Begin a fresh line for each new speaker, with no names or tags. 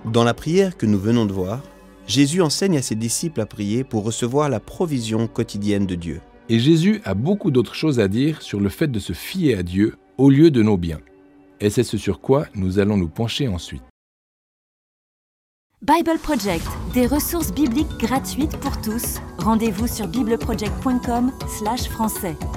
Dans la prière que nous venons de voir, Jésus enseigne à ses disciples à prier pour recevoir la provision quotidienne de Dieu.
Et Jésus a beaucoup d'autres choses à dire sur le fait de se fier à Dieu au lieu de nos biens. Et c'est ce sur quoi nous allons nous pencher ensuite.
Bible Project, des ressources bibliques gratuites pour tous. Rendez-vous sur bibleproject.com/français.